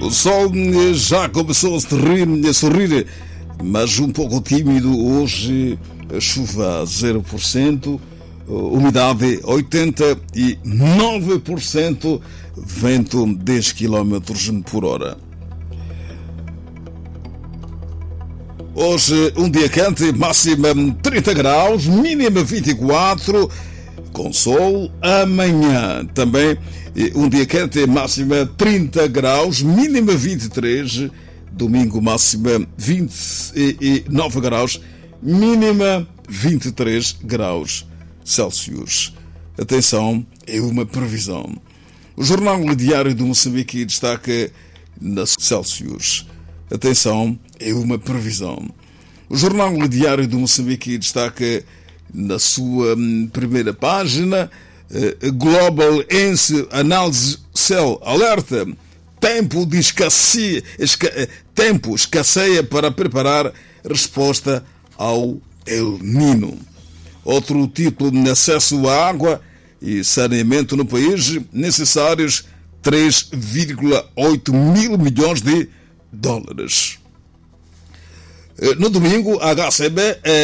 O sol já começou a sorrir, mas um pouco tímido hoje. Chuva 0%, umidade 89%, vento 10 km por hora. Hoje um dia quente, máxima 30 graus, mínima 24, com sol. Amanhã também um dia quente, máxima 30 graus, mínima 23, domingo máxima 29 graus, mínima 23 graus Celsius. Atenção, é uma previsão. O Jornal Diário do Moçambique destaca na Celsius. Atenção, é uma previsão. O Jornal Diário do Moçambique destaca na sua primeira página: Global ENSE Análise Cell alerta. Tempo escasseia para preparar resposta ao El Nino. Outro título: acesso à água e saneamento no país, necessários 3,8 mil milhões de dólares. No domingo, a HCB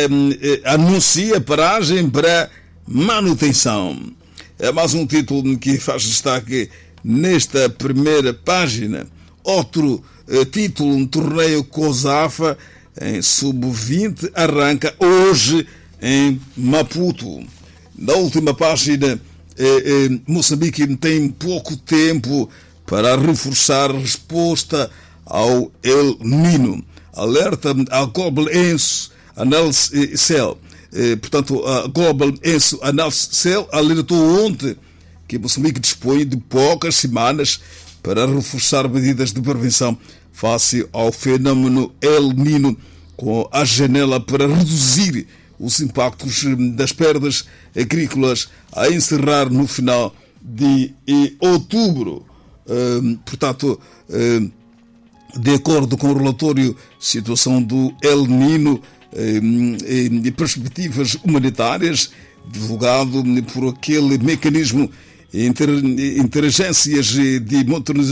anuncia paragem para manutenção. É mais um título que faz destaque nesta primeira página. Outro título: um torneio COSAFA em sub-20 arranca hoje em Maputo. Na última página, Moçambique tem pouco tempo para reforçar a resposta ao El Nino. Alerta a Global ENSE Analysis Cell. Portanto, a Global ENSE Analysis Cell alertou ontem que Moçambique dispõe de poucas semanas para reforçar medidas de prevenção face ao fenômeno El Nino, com a janela para reduzir os impactos das perdas agrícolas a encerrar no final de outubro. Portanto, de acordo com o relatório Situação do El Nino e Perspectivas Humanitárias, divulgado por aquele mecanismo Inteligências de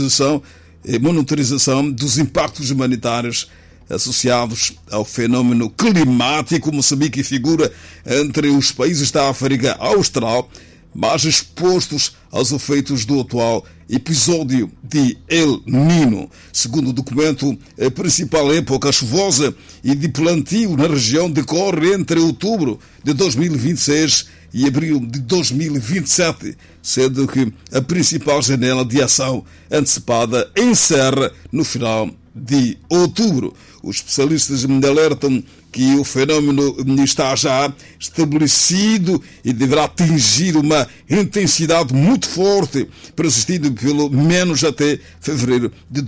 monitorização dos impactos humanitários associados ao fenômeno climático, Moçambique figura entre os países da África Austral mais expostos aos efeitos do atual episódio de El Nino. Segundo o documento, a principal época chuvosa e de plantio na região decorre entre outubro de 2026 e abril de 2027, sendo que a principal janela de ação antecipada encerra no final de outubro. Os especialistas alertam que o fenômeno está já estabelecido e deverá atingir uma intensidade muito forte, persistindo pelo menos até fevereiro de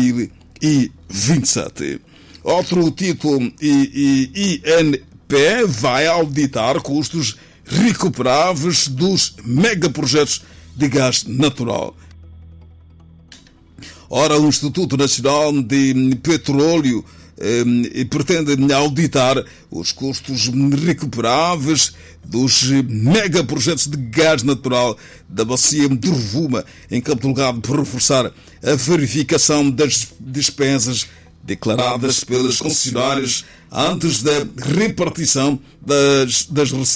2027. Outro título: INPE vai auditar custos recuperáveis dos megaprojetos de gás natural. Ora, o Instituto Nacional de Petróleo pretende auditar os custos recuperáveis dos megaprojetos de gás natural da bacia de Rovuma, encabeçado por reforçar a verificação das despesas declaradas pelas concessionárias antes da repartição das receitas